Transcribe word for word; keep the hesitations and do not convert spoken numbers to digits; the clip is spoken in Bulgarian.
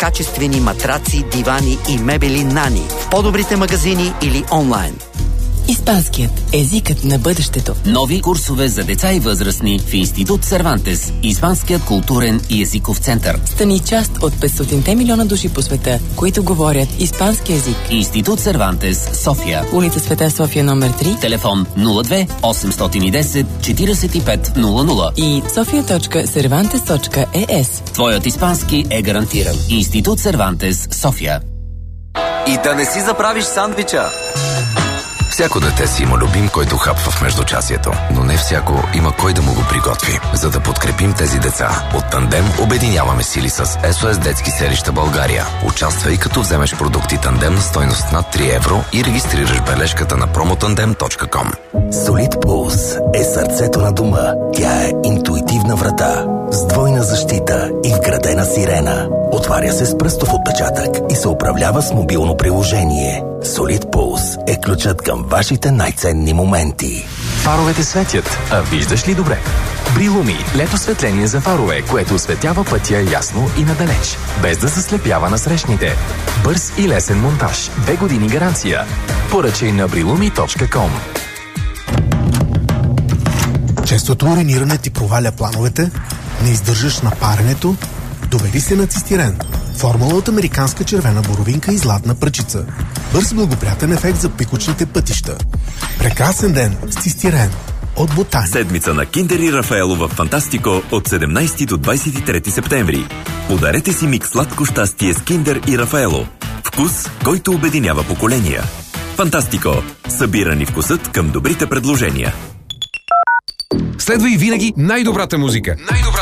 качествени матраци, дивани и мебели Нани в по-добрите магазини или онлайн. Испанският езикът на бъдещето. Нови курсове за деца и възрастни в Институт Сервантес, Испанският културен и езиков център. Стани част от петстотин милиона души по света, които говорят испански език. Институт Сервантес, София. Улица Света София номер три. Телефон нула две осемстотин и десет четиридесет и пет нула нула и софия точка сервантес точка е ес. Твоят испански е гарантиран. Институт Сервантес, София. И да не си заправиш сандвича. Всяко дете си има любим, който хапва в междучасието, но не всяко има кой да му го приготви. За да подкрепим тези деца, от Тандем обединяваме сили с ес о ес Детски селища България. Участвай като вземеш продукти Тандем на стойност над три евро и регистрираш бележката на промотандем точка ком. Солид Пулс е сърцето на дома. Тя е интуитивна врата с двойна защита и вградена сирена. Отваря се с пръстов отпечатък и се управлява с мобилно приложение. Солид Пулс е ключът към вашите най-ценни моменти. Фаровете светят, а виждаш ли добре? Брилуми – лето светление за фарове, което осветява пътя ясно и надалеч, без да заслепява насрещните. Бърз и лесен монтаж. Две години гаранция. Поръчай на брилуми точка ком. Честото уриниране ти проваля плановете, не издържаш на паренето, довери се на цистирен. Формула от американска червена боровинка и златна пръчица. Бърз благоприятен ефект за пикочните пътища. Прекрасен ден с цистирен от Ботани. Седмица на Киндер и Рафаело в Фантастико от седемнайсети до двайсет и трети септември. Подарете си микс сладко щастие с Киндер и Рафаело. Вкус, който обединява поколения. Фантастико. Събира ни вкусът към добрите предложения. Следва и винаги най-добрата музика. Най-добрата